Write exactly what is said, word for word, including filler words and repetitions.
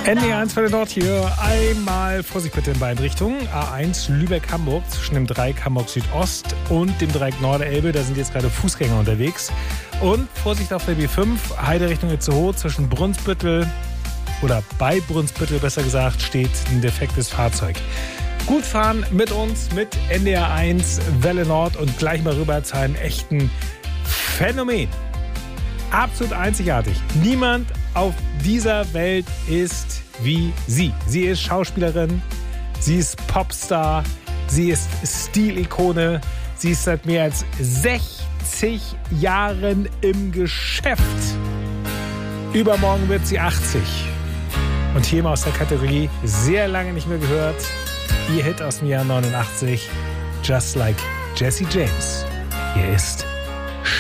N D R eins für den Nord hier. Einmal Vorsicht bitte in beiden Richtungen. A eins Lübeck-Hamburg zwischen dem Dreieck Hamburg-Südost und dem Dreieck Norderelbe. Da sind jetzt gerade Fußgänger unterwegs. Und Vorsicht auf der B fünf, Heide Richtung Itzehoe zwischen Brunsbüttel oder bei Brunsbüttel besser gesagt, steht ein defektes Fahrzeug. Gut fahren mit uns, mit N D R eins Welle Nord und gleich mal rüber zu einem echten Phänomen. Absolut einzigartig. Niemand auf dieser Welt ist wie sie. Sie ist Schauspielerin, sie ist Popstar, sie ist Stilikone, sie ist seit mehr als sechzig Jahren im Geschäft. Übermorgen wird sie achtzig. Und hier mal aus der Kategorie sehr lange nicht mehr gehört, ihr Hit aus dem Jahr neunundachtzig, Just Like Jesse James. Hier ist